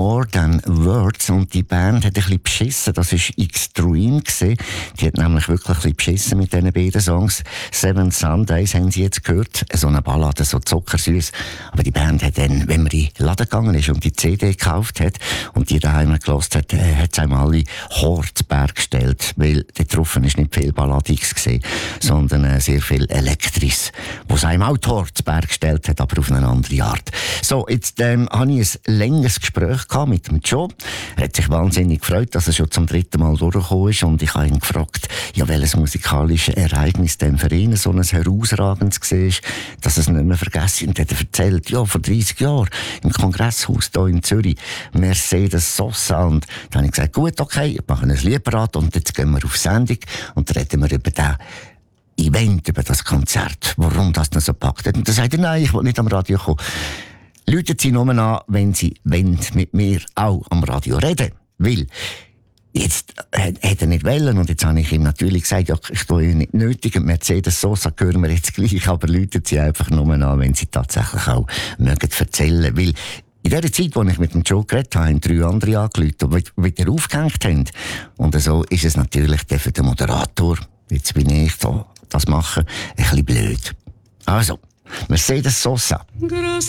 More Than Words. Und die Band hat ein bisschen beschissen. Das war Extreme gewesen. Die hat nämlich wirklich ein bisschen beschissen mit diesen beiden Songs. Seven Sundays haben sie jetzt gehört. So eine Ballade, so zuckersüß. Aber die Band hat dann, wenn man in den Laden gegangen ist und die CD gekauft hat und die daheim gehört hat, hat es einmal alle Hortberg gestellt. Weil dort drauf ist nicht viel Balladiges gesehen, sondern sehr viel Elektris, wo es einem auch die Hortberg gestellt hat, aber auf eine andere Art. So, jetzt habe ich ein längeres Gespräch gehabt mit dem Joe. Er hat sich wahnsinnig gefreut, dass er schon zum 3. Mal durchgekommen ist, und ich habe ihn gefragt, ja, welches musikalische Ereignis denn für ihn so ein herausragendes war, dass er es nicht mehr vergessen. Und er hat erzählt, ja, vor 30 Jahren im Kongresshaus hier in Zürich, Mercedes Sosa. Und dann habe ich gesagt, gut, okay, ich mache ein Lied parat und jetzt gehen wir auf Sendung und reden wir über den Event, über das Konzert, warum das noch so packt hat. Und dann sagt er, nein, ich will nicht am Radio kommen. Läuten Sie nur an, wenn Sie mit mir auch am Radio reden. Weil, jetzt hat er nicht wollen, und jetzt habe ich ihm natürlich gesagt, ja, ich tue ihn nicht nötig, und Mercedes Sosa hören wir jetzt gleich, aber läuten Sie einfach nur an, wenn Sie tatsächlich auch mögen erzählen. Weil in der Zeit, als ich mit dem Joe geredet habe, haben 3 andere angerufen, die wieder aufgehängt haben. Und so ist es natürlich für den Moderator, jetzt bin ich da, das mache, ein bisschen blöd. Also, Mercedes Sosa.